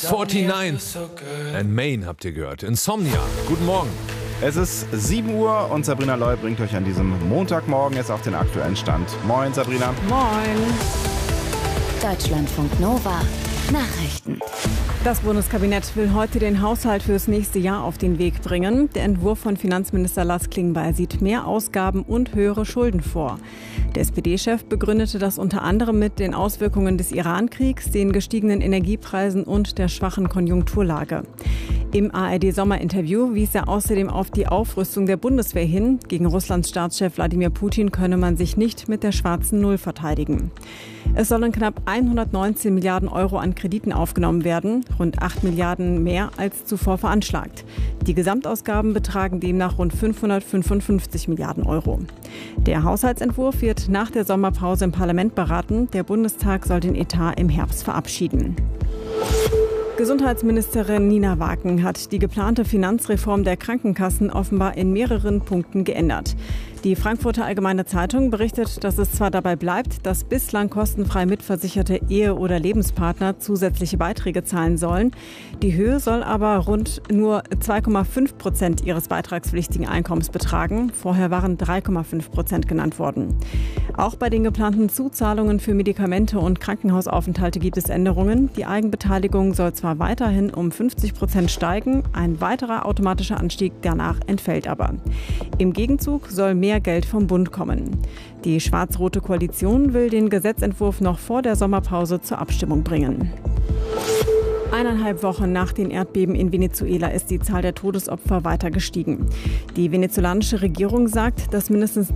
49 and Maine habt ihr gehört. Insomnia. Guten Morgen. Es ist 7 Uhr und Sabrina Loy bringt euch an diesem Montagmorgen jetzt auf den aktuellen Stand. Moin Sabrina. Moin. Deutschlandfunk Nova. Nachrichten. Das Bundeskabinett will heute den Haushalt fürs nächste Jahr auf den Weg bringen. Der Entwurf von Finanzminister Lars Klingbeil sieht mehr Ausgaben und höhere Schulden vor. Der SPD-Chef begründete das unter anderem mit den Auswirkungen des Iran-Kriegs, den gestiegenen Energiepreisen und der schwachen Konjunkturlage. Im ARD-Sommerinterview wies er außerdem auf die Aufrüstung der Bundeswehr hin. Gegen Russlands Staatschef Wladimir Putin könne man sich nicht mit der schwarzen Null verteidigen. Es sollen knapp 119 Milliarden Euro an Krediten aufgenommen werden, rund 8 Milliarden mehr als zuvor veranschlagt. Die Gesamtausgaben betragen demnach rund 555 Milliarden Euro. Der Haushaltsentwurf wird nach der Sommerpause im Parlament beraten. Der Bundestag soll den Etat im Herbst verabschieden. Gesundheitsministerin Nina Waken hat die geplante Finanzreform der Krankenkassen offenbar in mehreren Punkten geändert. Die Frankfurter Allgemeine Zeitung berichtet, dass es zwar dabei bleibt, dass bislang kostenfrei mitversicherte Ehe- oder Lebenspartner zusätzliche Beiträge zahlen sollen. Die Höhe soll aber rund nur 2,5% ihres beitragspflichtigen Einkommens betragen. Vorher waren 3,5% genannt worden. Auch bei den geplanten Zuzahlungen für Medikamente und Krankenhausaufenthalte gibt es Änderungen. Die Eigenbeteiligung soll zwar weiterhin um 50% steigen, ein weiterer automatischer Anstieg danach entfällt aber. Im Gegenzug soll mehr Geld vom Bund kommen. Die schwarz-rote Koalition will den Gesetzentwurf noch vor der Sommerpause zur Abstimmung bringen. 1,5 Wochen nach den Erdbeben in Venezuela ist die Zahl der Todesopfer weiter gestiegen. Die venezolanische Regierung sagt, dass mindestens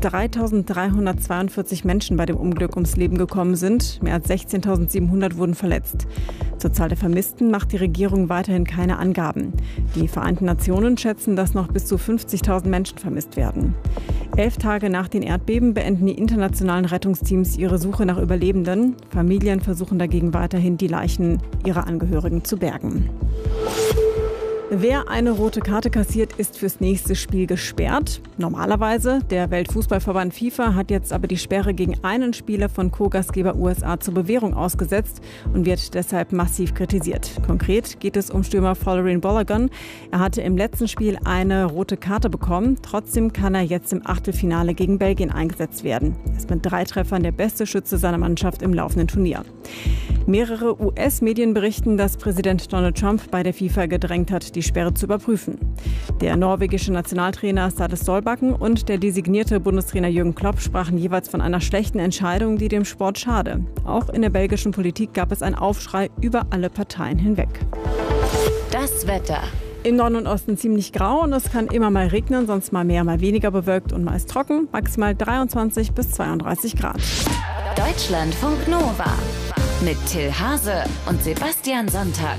3.342 Menschen bei dem Unglück ums Leben gekommen sind. Mehr als 16.700 wurden verletzt. Zur Zahl der Vermissten macht die Regierung weiterhin keine Angaben. Die Vereinten Nationen schätzen, dass noch bis zu 50.000 Menschen vermisst werden. 11 Tage nach den Erdbeben beenden die internationalen Rettungsteams ihre Suche nach Überlebenden. Familien versuchen dagegen weiterhin, die Leichen ihrer Angehörigen zu bergen. Wer eine rote Karte kassiert, ist fürs nächste Spiel gesperrt. Normalerweise. Der Weltfußballverband FIFA hat jetzt aber die Sperre gegen einen Spieler von Co-Gastgeber USA zur Bewährung ausgesetzt und wird deshalb massiv kritisiert. Konkret geht es um Stürmer Folarin Balogun. Er hatte im letzten Spiel eine rote Karte bekommen. Trotzdem kann er jetzt im Achtelfinale gegen Belgien eingesetzt werden. Er ist mit 3 Treffern der beste Schütze seiner Mannschaft im laufenden Turnier. Mehrere US-Medien berichten, dass Präsident Donald Trump bei der FIFA gedrängt hat, die Sperre zu überprüfen. Der norwegische Nationaltrainer Ståle Solbakken und der designierte Bundestrainer Jürgen Klopp sprachen jeweils von einer schlechten Entscheidung, die dem Sport schade. Auch in der belgischen Politik gab es einen Aufschrei über alle Parteien hinweg. Das Wetter. Im Norden und Osten ziemlich grau und es kann immer mal regnen, sonst mal mehr, mal weniger bewölkt und meist trocken. Maximal 23 bis 32 Grad. Deutschlandfunk Nova. Mit Till Hase und Sebastian Sonntag.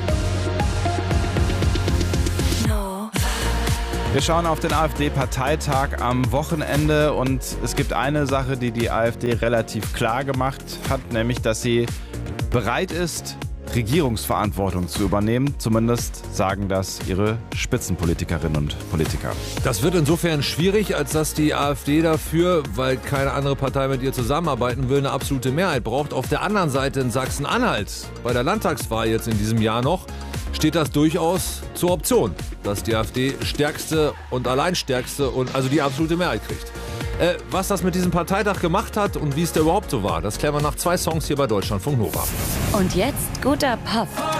Wir schauen auf den AfD-Parteitag am Wochenende und es gibt eine Sache, die die AfD relativ klar gemacht hat, nämlich, dass sie bereit ist, Regierungsverantwortung zu übernehmen. Zumindest sagen das ihre Spitzenpolitikerinnen und Politiker. Das wird insofern schwierig, als dass die AfD dafür, weil keine andere Partei mit ihr zusammenarbeiten will, eine absolute Mehrheit braucht. Auf der anderen Seite in Sachsen-Anhalt, bei der Landtagswahl jetzt in diesem Jahr noch, steht das durchaus zur Option, dass die AfD stärkste und alleinstärkste und also die absolute Mehrheit kriegt. Was das mit diesem Parteitag gemacht hat und wie es da überhaupt so war, das klären wir nach 2 Songs hier bei Deutschlandfunk Nova. Und jetzt guter Pop.